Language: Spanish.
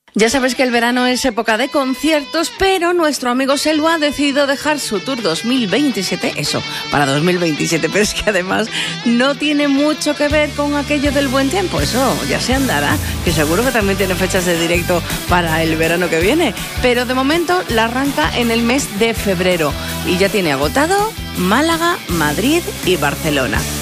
Ya sabes que el verano es época de conciertos, pero nuestro amigo Selvo ha decidido dejar su tour 2027, para 2027, pero es que además no tiene mucho que ver con aquello del buen tiempo, eso ya se andará, que seguro que también tiene fechas de directo para el verano que viene, pero de momento la arranca en el mes de febrero y ya tiene agotado Málaga, Madrid y Barcelona.